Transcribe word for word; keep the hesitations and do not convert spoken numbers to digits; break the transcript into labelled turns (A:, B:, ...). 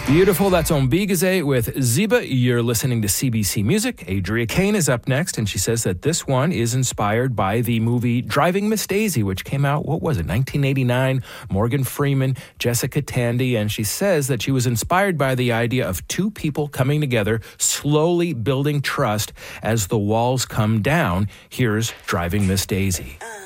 A: Beautiful. That's Ombigaze with Ziba. You're listening to C B C Music. Adria Kane is up next, and she says that this one is inspired by the movie Driving Miss Daisy, which came out, what was it, nineteen eighty-nine? Morgan Freeman, Jessica Tandy, and she says that she was inspired by the idea of two people coming together, slowly building trust as the walls come down. Here's Driving Miss Daisy.
B: Uh.